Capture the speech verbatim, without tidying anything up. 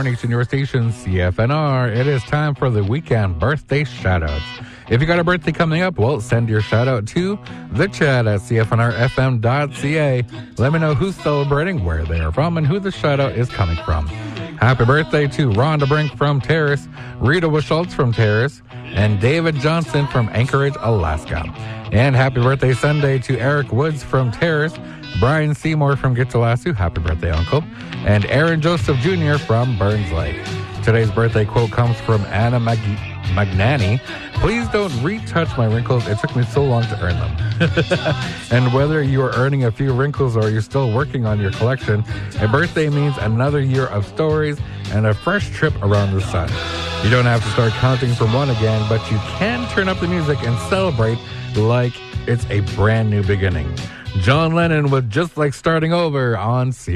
morning to your station, C F N R. It is time for the weekend birthday shoutouts. If you got a birthday coming up, well, send your shout out to the chat at C F N R F M dot C A. Let me know who's celebrating, where they are from, and who the shout out is coming from. Happy birthday to Rhonda Brink from Terrace, Rita Schultz from Terrace, and David Johnson from Anchorage, Alaska. And happy birthday Sunday to Eric Woods from Terrace, Brian Seymour from Gittalasu, happy birthday, Uncle, and Aaron Joseph Junior from Burns Lake. Today's birthday quote comes from Anna Mag- Magnani. Please don't retouch my wrinkles. It took me so long to earn them. And whether you are earning a few wrinkles or you're still working on your collection, a birthday means another year of stories and a fresh trip around the sun. You don't have to start counting from one again, but you can turn up the music and celebrate like it's a brand new beginning. John Lennon with Just Like Starting Over on C.